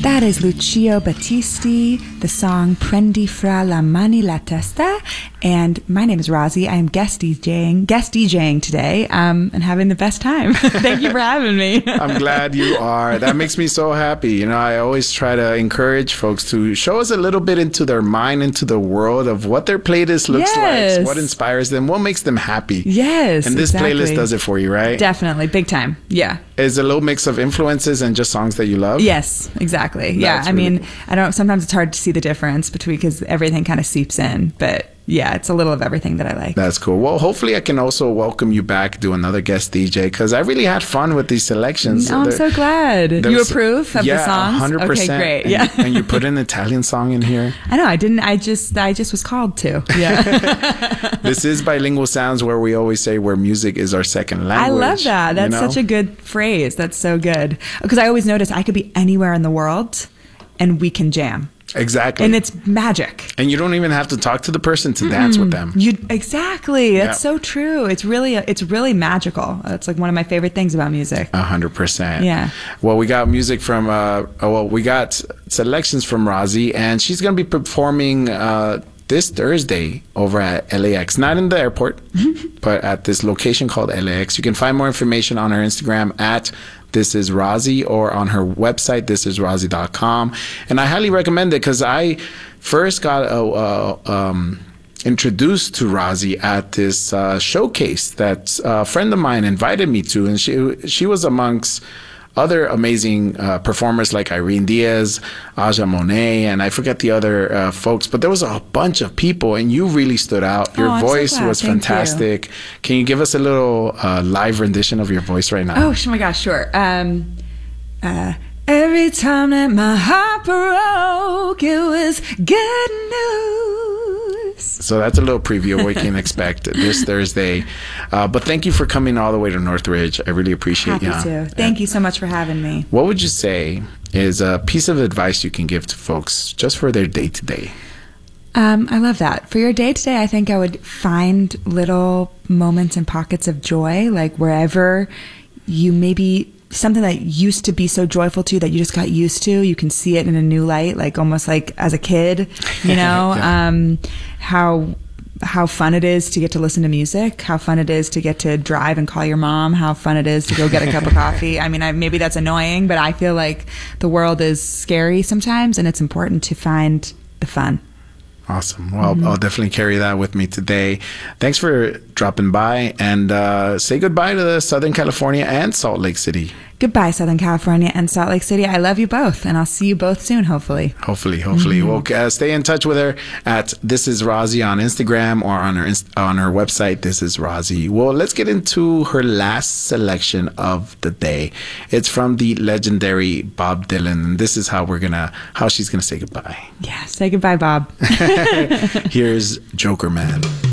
That is Lucio Battisti, the song Prendi fra la mani la testa. And my name is Rosie. I am guest DJing today, and having the best time. Thank you for having me. I'm glad you are. That makes me so happy. You know, I always try to encourage folks to show us a little bit into their mind, into the world of what their playlist looks like, what inspires them, what makes them happy. Yes, and this playlist does it for you, right? Definitely, big time. Yeah. Is a little mix of influences and just songs that you love? Yes, exactly. Yeah, I mean, sometimes it's hard to see the difference between, because everything kind of seeps in, but yeah, it's a little of everything that I like. That's cool. Well, hopefully I can also welcome you back, do another guest DJ, because I really had fun with these selections. Oh, I'm so glad. You approve of the songs? 100%. Okay, great. Yeah. And you put an Italian song in here. I know, I didn't. I just was called to. Yeah. This is Bilingual Sounds, where we always say where music is our second language. I love that. That's such a good phrase. That's so good. Because I always notice I could be anywhere in the world and we can jam. Exactly. And it's magic. And you don't even have to talk to the person to dance with them. Exactly. That's so true. It's really magical. It's like one of my favorite things about music. 100%. Yeah. Well, we got music from, we got selections from Rosie, and she's going to be performing this Thursday over at LAX. Not in the airport, but at this location called LAX. You can find more information on her Instagram at This Is Rosie, or on her website, thisisrosie.com. And I highly recommend it, because I first got introduced to Rosie at this showcase that a friend of mine invited me to. And she was amongst other amazing performers like Irene Diaz, Aja Monet, and I forget the other folks, but there was a bunch of people, and you really stood out. Your voice was fantastic. Can you give us a little live rendition of your voice right now? Oh my gosh, sure. Every time that my heart broke, it was good news. So that's a little preview of what you can expect this Thursday. But thank you for coming all the way to Northridge. I really appreciate you. Happy to. Thank you so much for having me. What would you say is a piece of advice you can give to folks just for their day-to-day? I love that. For your day-to-day, I think I would find little moments and pockets of joy, like wherever you maybe something that used to be so joyful to you that you just got used to, you can see it in a new light, like almost like as a kid, you know. How fun it is to get to listen to music, how fun it is to get to drive and call your mom, how fun it is to go get a cup of coffee. I mean, maybe that's annoying, but I feel like the world is scary sometimes, and it's important to find the fun. Awesome. Well, I'll definitely carry that with me today. Thanks for dropping by, and say goodbye to Southern California and Salt Lake City. Goodbye, Southern California and Salt Lake City. I love you both, and I'll see you both soon, hopefully. Hopefully. Well, stay in touch with her at This Is Rosie on Instagram, or on her website, This Is Rosie. Well, let's get into her last selection of the day. It's from the legendary Bob Dylan, and this is how she's gonna say goodbye. Yeah, say goodbye, Bob. Here's Joker Man.